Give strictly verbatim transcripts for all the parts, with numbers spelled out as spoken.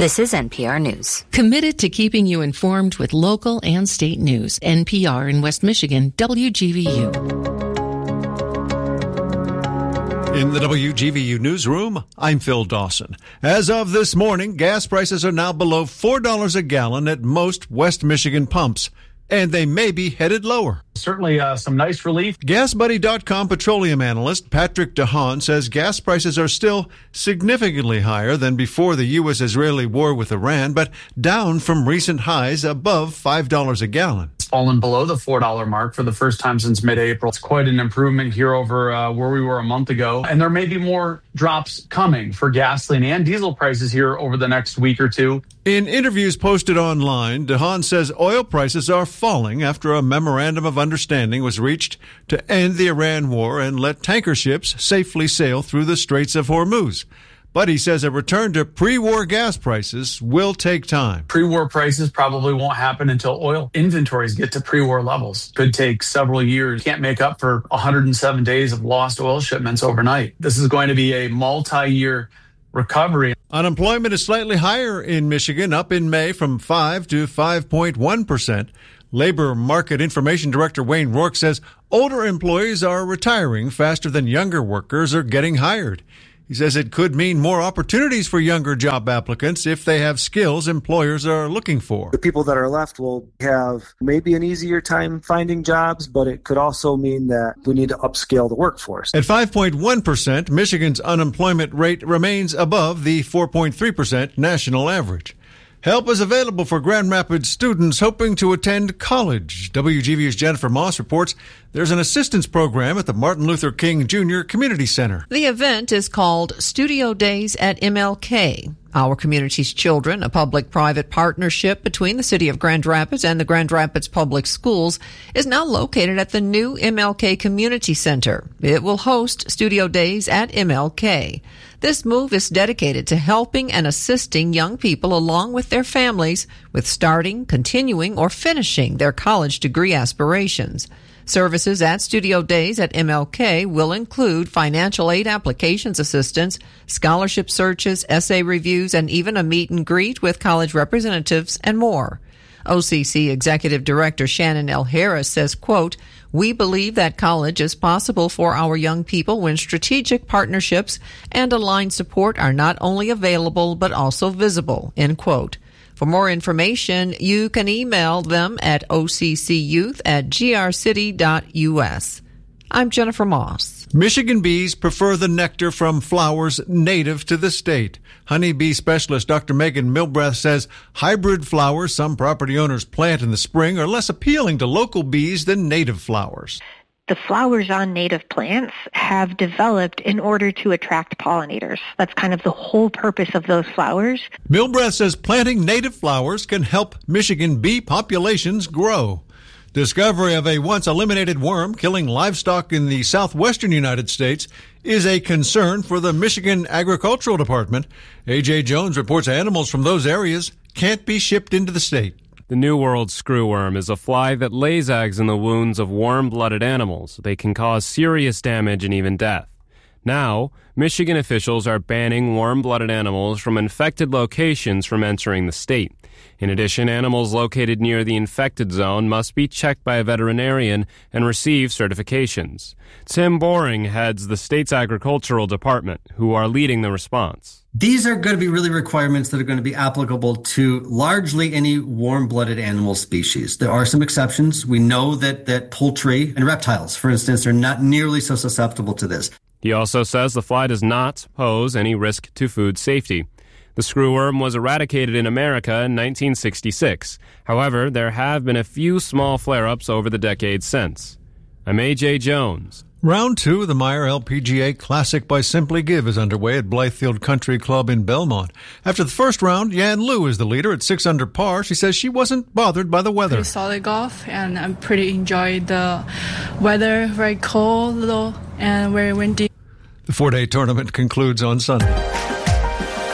This is N P R News. Committed to keeping you informed with local and state news. N P R in West Michigan, W G V U. In the W G V U newsroom, I'm Phil Dawson. As of this morning, gas prices are now below four dollars a gallon at most West Michigan pumps, and they may be headed lower. Certainly uh, some nice relief. gas buddy dot com petroleum analyst Patrick DeHaan says gas prices are still significantly higher than before the U S-Israeli war with Iran, but down from recent highs above five dollars a gallon. Fallen below the four dollars mark for the first time since mid-April. It's quite an improvement here over uh, where we were a month ago. And there may be more drops coming for gasoline and diesel prices here over the next week or two. In interviews posted online, DeHaan says oil prices are falling after a memorandum of understanding was reached to end the Iran war and let tanker ships safely sail through the Straits of Hormuz. But he says a return to pre-war gas prices will take time. Pre-war prices probably won't happen until oil inventories get to pre-war levels. Could take several years. Can't make up for one hundred seven days of lost oil shipments overnight. This is going to be a multi-year recovery. Unemployment is slightly higher in Michigan, up in May from five to five point one percent. Labor Market Information Director Wayne Rourke says older employees are retiring faster than younger workers are getting hired. He says it could mean more opportunities for younger job applicants if they have skills employers are looking for. The people that are left will have maybe an easier time finding jobs, but it could also mean that we need to upscale the workforce. At five point one percent, Michigan's unemployment rate remains above the four point three percent national average. Help is available for Grand Rapids students hoping to attend college. W G V U's Jennifer Moss reports there's an assistance program at the Martin Luther King Junior Community Center. The event is called Studio Days at M L K. Our Community's Children, a public-private partnership between the City of Grand Rapids and the Grand Rapids Public Schools, is now located at the new M L K Community Center. It will host Studio Days at M L K. This move is dedicated to helping and assisting young people along with their families with starting, continuing, or finishing their college degree aspirations. Services at Studio Days at M L K will include financial aid applications assistance, scholarship searches, essay reviews, and even a meet and greet with college representatives and more. O C C Executive Director Shannon L. Harris says, quote, "We believe that college is possible for our young people when strategic partnerships and aligned support are not only available but also visible," end quote. For more information, you can email them at o c c youth at g r city dot u s. I'm Jennifer Moss. Michigan bees prefer the nectar from flowers native to the state. Honeybee specialist Doctor Megan Milbreth says hybrid flowers some property owners plant in the spring are less appealing to local bees than native flowers. The flowers on native plants have developed in order to attract pollinators. That's kind of the whole purpose of those flowers. Milbreth says planting native flowers can help Michigan bee populations grow. Discovery of a once-eliminated worm killing livestock in the southwestern United States is a concern for the Michigan Agricultural Department. A J. Jones reports animals from those areas can't be shipped into the state. The New World screwworm is a fly that lays eggs in the wounds of warm-blooded animals. They can cause serious damage and even death. Now, Michigan officials are banning warm-blooded animals from infected locations from entering the state. In addition, animals located near the infected zone must be checked by a veterinarian and receive certifications. Tim Boring heads the state's agricultural department, who are leading the response. These are going to be really requirements that are going to be applicable to largely any warm-blooded animal species. There are some exceptions. We know that, that poultry and reptiles, for instance, are not nearly so susceptible to this. He also says the fly does not pose any risk to food safety. The screwworm was eradicated in America in nineteen sixty-six. However, there have been a few small flare-ups over the decades since. I'm A J. Jones. Round two of the Meyer L P G A Classic by Simply Give is underway at Blythefield Country Club in Belmont. After the first round, Yan Liu is the leader at six under par. She says she wasn't bothered by the weather. Pretty solid golf, and I pretty enjoyed the weather. Very cold, little, and very windy. The four-day tournament concludes on Sunday.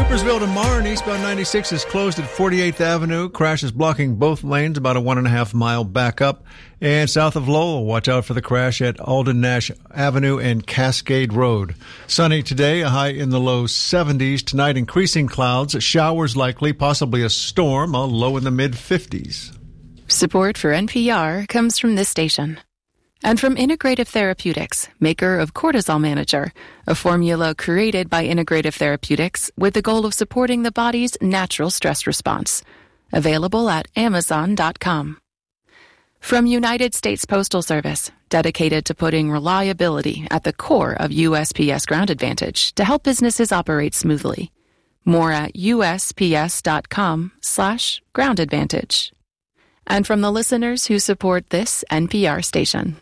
Coopersville to Marne, eastbound ninety-six is closed at forty-eighth Avenue. Crash is blocking both lanes, about a one and a half mile backup. And south of Lowell, watch out for the crash at Alden Nash Avenue and Cascade Road. Sunny today, a high in the low seventies. Tonight, increasing clouds, showers likely, possibly a storm, a low in the mid fifties. Support for N P R comes from this station. And from Integrative Therapeutics, maker of Cortisol Manager, a formula created by Integrative Therapeutics with the goal of supporting the body's natural stress response. Available at amazon dot com. From United States Postal Service, dedicated to putting reliability at the core of U S P S Ground Advantage to help businesses operate smoothly. More at U S P S dot com slash ground advantage. And from the listeners who support this N P R station.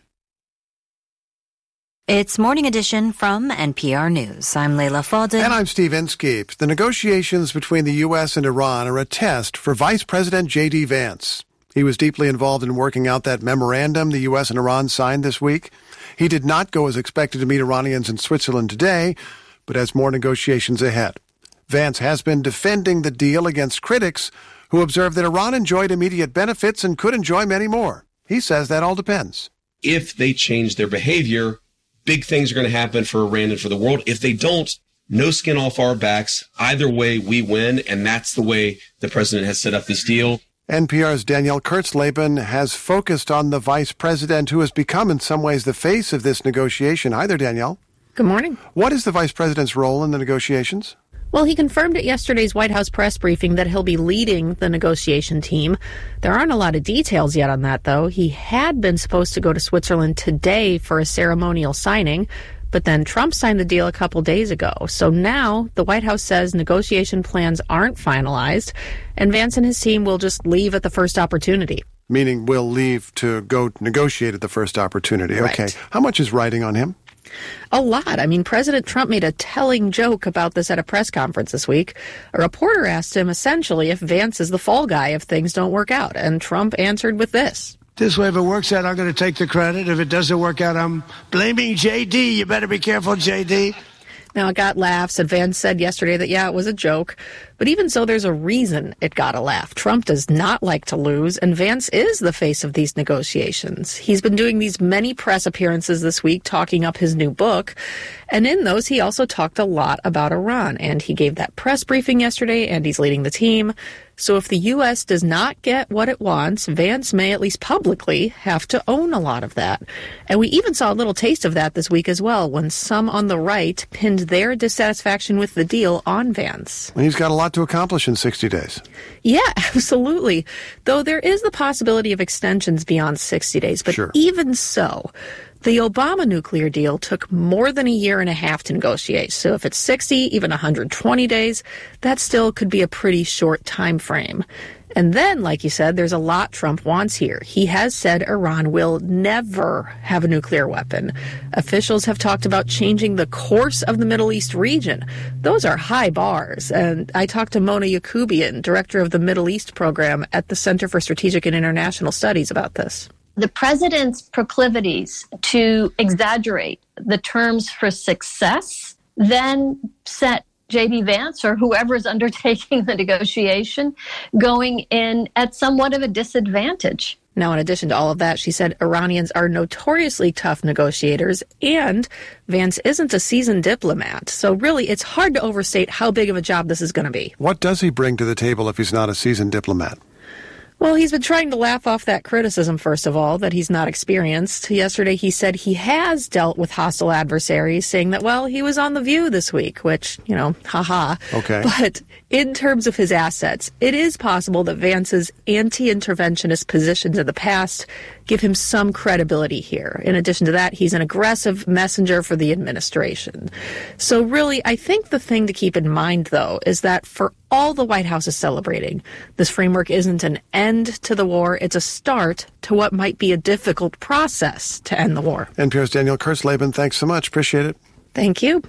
It's Morning Edition from N P R News. I'm Leila Fadel. And I'm Steve Inskeep. The negotiations between the U S and Iran are a test for Vice President J D. Vance. He was deeply involved in working out that memorandum the U S and Iran signed this week. He did not go as expected to meet Iranians in Switzerland today, but has more negotiations ahead. Vance has been defending the deal against critics who observe that Iran enjoyed immediate benefits and could enjoy many more. He says that all depends. If they change their behavior, big things are going to happen for Iran and for the world. If they don't, no skin off our backs. Either way, we win, and that's the way the president has set up this deal. N P R's Danielle Kurtzleben has focused on the vice president who has become in some ways the face of this negotiation. Hi there, Danielle. Good morning. What is the vice president's role in the negotiations? Well, he confirmed at yesterday's White House press briefing that he'll be leading the negotiation team. There aren't a lot of details yet on that, though. He had been supposed to go to Switzerland today for a ceremonial signing, but then Trump signed the deal a couple days ago. So now the White House says negotiation plans aren't finalized, and Vance and his team will just leave at the first opportunity. Meaning we'll leave to go negotiate at the first opportunity. Right. Okay. How much is riding on him? A lot. I mean, President Trump made a telling joke about this at a press conference this week. A reporter asked him essentially if Vance is the fall guy if things don't work out, and Trump answered with this. This way, if it works out, I'm going to take the credit. If it doesn't work out, I'm blaming J D. You better be careful, J D. Now, it got laughs, and Vance said yesterday that, yeah, it was a joke. But even so, there's a reason it got a laugh. Trump does not like to lose, and Vance is the face of these negotiations. He's been doing these many press appearances this week talking up his new book. And in those, he also talked a lot about Iran. And he gave that press briefing yesterday, and he's leading the team. So if the U S does not get what it wants, Vance may, at least publicly, have to own a lot of that. And we even saw a little taste of that this week as well, when some on the right pinned their dissatisfaction with the deal on Vance. And he's got a lot to accomplish in sixty days. Yeah, absolutely. Though there is the possibility of extensions beyond sixty days. But sure. Even so, the Obama nuclear deal took more than a year and a half to negotiate. So if it's sixty, even one hundred twenty days, that still could be a pretty short time frame. And then, like you said, there's a lot Trump wants here. He has said Iran will never have a nuclear weapon. Officials have talked about changing the course of the Middle East region. Those are high bars. And I talked to Mona Yacoubian, director of the Middle East program at the Center for Strategic and International Studies, about this. The president's proclivities to exaggerate the terms for success then set J D. Vance or whoever is undertaking the negotiation going in at somewhat of a disadvantage. Now, in addition to all of that, she said Iranians are notoriously tough negotiators, and Vance isn't a seasoned diplomat. So really, it's hard to overstate how big of a job this is going to be. What does he bring to the table if he's not a seasoned diplomat? Well, he's been trying to laugh off that criticism, first of all, that he's not experienced. Yesterday, he said he has dealt with hostile adversaries, saying that, well, he was on The View this week, which, you know, haha. Okay. But in terms of his assets, it is possible that Vance's anti-interventionist positions in the past give him some credibility here. In addition to that, he's an aggressive messenger for the administration. So really, I think the thing to keep in mind, though, is that for all the White House is celebrating, this framework isn't an end to the war. It's a start to what might be a difficult process to end the war. N P R's Danielle Kurtzleben, thanks so much. Appreciate it. Thank you.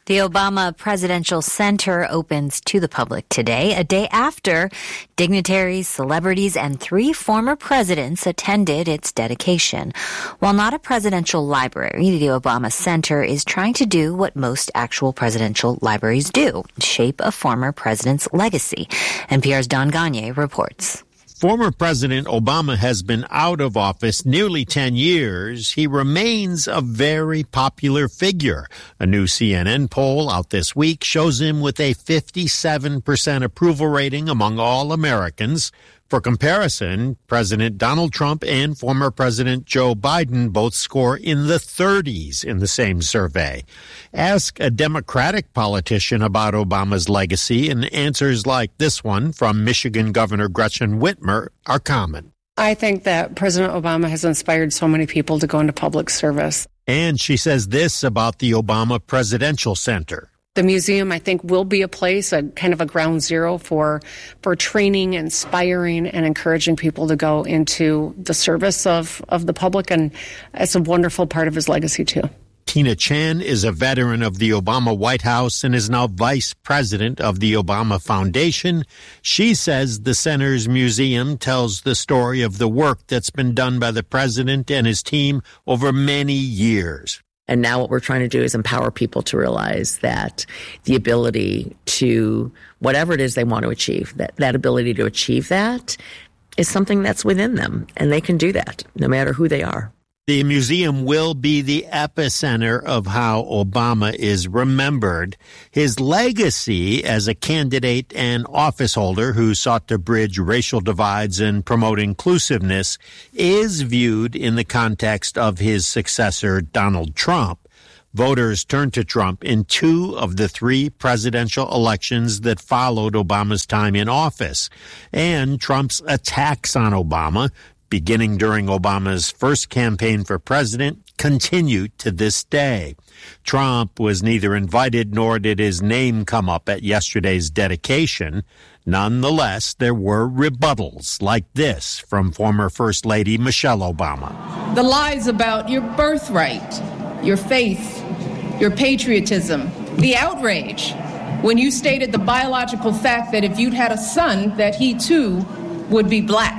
The Obama Presidential Center opens to the public today, a day after dignitaries, celebrities, and three former presidents attended its dedication. While not a presidential library, the Obama Center is trying to do what most actual presidential libraries do, shape a former president's legacy. N P R's Don Gagne reports. Former President Obama has been out of office nearly ten years. He remains a very popular figure. A new C N N poll out this week shows him with a fifty-seven percent approval rating among all Americans. For comparison, President Donald Trump and former President Joe Biden both score in the thirties in the same survey. Ask a Democratic politician about Obama's legacy, and answers like this one from Michigan Governor Gretchen Whitmer are common. I think that President Obama has inspired so many people to go into public service. And she says this about the Obama Presidential Center. The museum, I think, will be a place, a kind of a ground zero for for training, inspiring, and encouraging people to go into the service of, of the public. And it's a wonderful part of his legacy, too. Tina Chan is a veteran of the Obama White House and is now vice president of the Obama Foundation. She says the center's museum tells the story of the work that's been done by the president and his team over many years. And now what we're trying to do is empower people to realize that the ability to, whatever it is they want to achieve, that, that ability to achieve that is something that's within them. And they can do that no matter who they are. The museum will be the epicenter of how Obama is remembered. His legacy as a candidate and office holder who sought to bridge racial divides and promote inclusiveness is viewed in the context of his successor, Donald Trump. Voters turned to Trump in two of the three presidential elections that followed Obama's time in office. And Trump's attacks on Obama, beginning during Obama's first campaign for president, continue to this day. Trump was neither invited nor did his name come up at yesterday's dedication. Nonetheless, there were rebuttals like this from former First Lady Michelle Obama. The lies about your birthright, your faith, your patriotism, the outrage when you stated the biological fact that if you'd had a son, that he too would be black.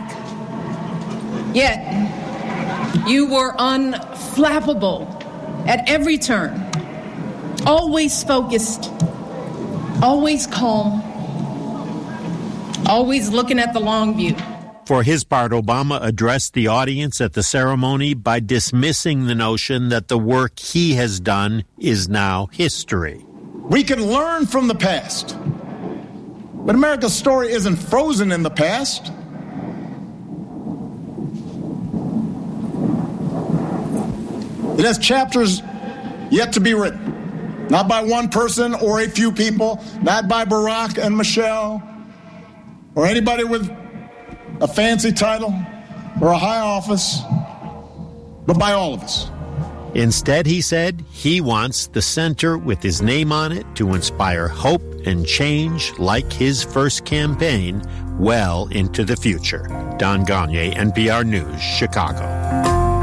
Yet, you were unflappable at every turn, always focused, always calm, always looking at the long view. For his part, Obama addressed the audience at the ceremony by dismissing the notion that the work he has done is now history. We can learn from the past, but America's story isn't frozen in the past. It has chapters yet to be written, not by one person or a few people, not by Barack and Michelle, or anybody with a fancy title or a high office, but by all of us. Instead, he said, he wants the center with his name on it to inspire hope and change like his first campaign well into the future. Don Gagne, N P R News, Chicago.